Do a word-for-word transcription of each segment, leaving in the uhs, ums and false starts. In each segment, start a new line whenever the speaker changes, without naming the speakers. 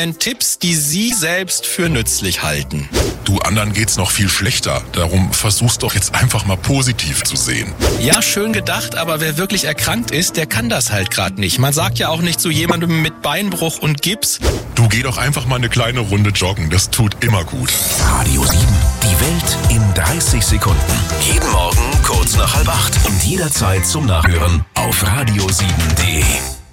Tipps, die Sie selbst für nützlich halten.
Du, anderen geht's noch viel schlechter. Darum versuch's doch jetzt einfach mal positiv zu sehen.
Ja, schön gedacht, aber wer wirklich erkrankt ist, der kann das halt gerade nicht. Man sagt ja auch nicht zu jemandem mit Beinbruch und Gips:
Du, geh doch einfach mal eine kleine Runde joggen. Das tut immer gut.
Radio sieben. Die Welt in dreißig Sekunden. Jeden Morgen kurz nach halb acht. Und jederzeit zum Nachhören auf radio sieben punkt de.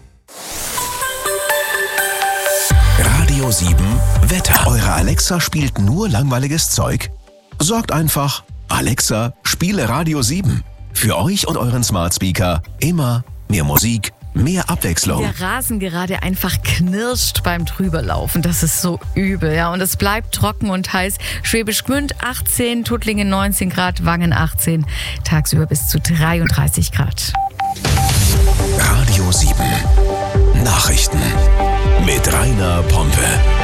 Radio sieben Wetter. Eure Alexa spielt nur langweiliges Zeug? Sorgt einfach: Alexa, spiele Radio sieben. Für euch und euren Smart Speaker immer mehr Musik, mehr Abwechslung.
Der Rasen gerade einfach knirscht beim Drüberlaufen. Das ist so übel, ja. Und es bleibt trocken und heiß. Schwäbisch Gmünd achtzehn, Tuttlingen neunzehn Grad, Wangen achtzehn. Tagsüber bis zu dreiunddreißig Grad.
Radio sieben. Nachrichten mit Rainer Pompe.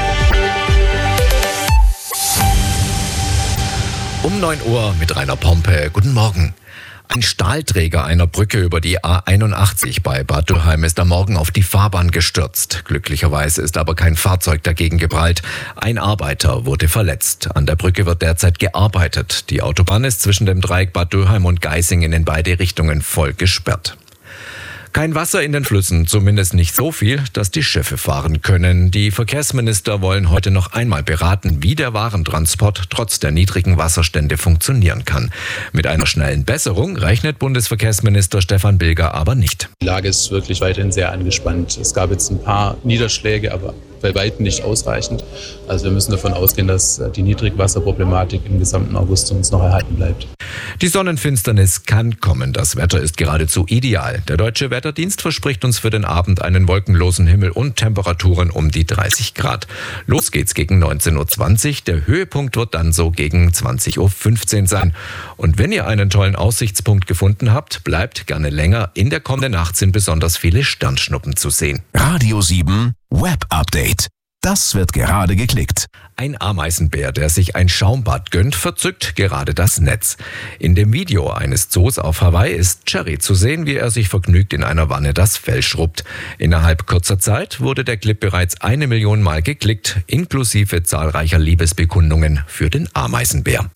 Um neun Uhr mit Rainer Pompe. Guten Morgen. Ein Stahlträger einer Brücke über die A einundachtzig bei Bad Dürheim ist am Morgen auf die Fahrbahn gestürzt. Glücklicherweise ist aber kein Fahrzeug dagegen geprallt. Ein Arbeiter wurde verletzt. An der Brücke wird derzeit gearbeitet. Die Autobahn ist zwischen dem Dreieck Bad Dürheim und Geisingen in beide Richtungen voll gesperrt. Kein Wasser in den Flüssen, zumindest nicht so viel, dass die Schiffe fahren können. Die Verkehrsminister wollen heute noch einmal beraten, wie der Warentransport trotz der niedrigen Wasserstände funktionieren kann. Mit einer schnellen Besserung rechnet Bundesverkehrsminister Stefan Bilger aber nicht.
Die Lage ist wirklich weiterhin sehr angespannt. Es gab jetzt ein paar Niederschläge, aber bei weitem nicht ausreichend. Also wir müssen davon ausgehen, dass die Niedrigwasserproblematik im gesamten August uns noch erhalten bleibt.
Die Sonnenfinsternis kann kommen. Das Wetter ist geradezu ideal. Der Deutsche Wetterdienst verspricht uns für den Abend einen wolkenlosen Himmel und Temperaturen um die dreißig Grad. Los geht's gegen neunzehn Uhr zwanzig. Der Höhepunkt wird dann so gegen zwanzig Uhr fünfzehn sein. Und wenn ihr einen tollen Aussichtspunkt gefunden habt, bleibt gerne länger. In der kommenden Nacht sind besonders viele Sternschnuppen zu sehen.
Radio sieben Web Update. Das wird gerade geklickt.
Ein Ameisenbär, der sich ein Schaumbad gönnt, verzückt gerade das Netz. In dem Video eines Zoos auf Hawaii ist Cherry zu sehen, wie er sich vergnügt in einer Wanne das Fell schrubbt. Innerhalb kurzer Zeit wurde der Clip bereits eine Million Mal geklickt, inklusive zahlreicher Liebesbekundungen für den Ameisenbär.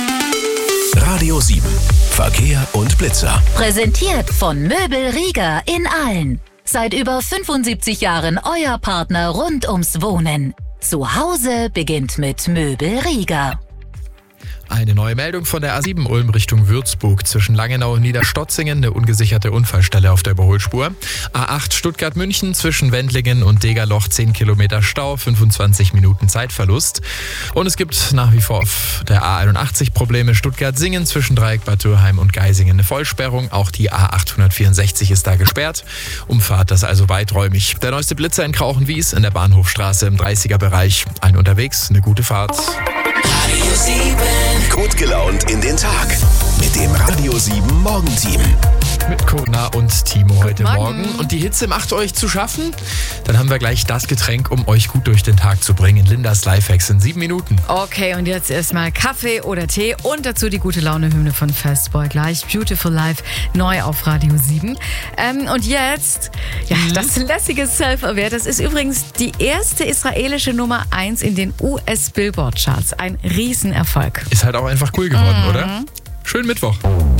Radio sieben. Verkehr und Blitzer.
Präsentiert von Möbel Rieger in Aalen. Seit über fünfundsiebzig Jahren euer Partner rund ums Wohnen. Zu Hause beginnt mit Möbel Rieger.
Eine neue Meldung von der A sieben Ulm Richtung Würzburg. Zwischen Langenau und Niederstotzingen eine ungesicherte Unfallstelle auf der Überholspur. A acht Stuttgart-München zwischen Wendlingen und Degerloch zehn Kilometer Stau, fünfundzwanzig Minuten Zeitverlust. Und es gibt nach wie vor auf der A einundachtzig Probleme. Stuttgart-Singen zwischen Dreieck Bad Dürheim und Geisingen eine Vollsperrung. Auch die A achthundertvierundsechzig ist da gesperrt. Umfahrt das also weiträumig. Der neueste Blitzer in Krauchenwies in der Bahnhofstraße im dreißiger Bereich. Ein unterwegs, eine gute Fahrt.
Radio sieben. Gut gelaunt in den Tag. Mit dem Radio sieben Morgenteam.
Mit Kona und Timo heute
Morgen.
Morgen. Und die Hitze macht euch zu schaffen? Dann haben wir gleich das Getränk, um euch gut durch den Tag zu bringen. Lindas Lifehacks in sieben Minuten.
Okay, und jetzt erstmal Kaffee oder Tee und dazu die gute Laune-Hymne von Fastboy gleich. Beautiful Life, neu auf Radio sieben. Ähm, und jetzt, ja, mhm. das lässige Self-Aware. Das ist übrigens die erste israelische Nummer eins in den U S-Billboard-Charts. Ein Riesenerfolg.
Ist halt auch einfach cool geworden,
mhm.
oder? Schönen Mittwoch.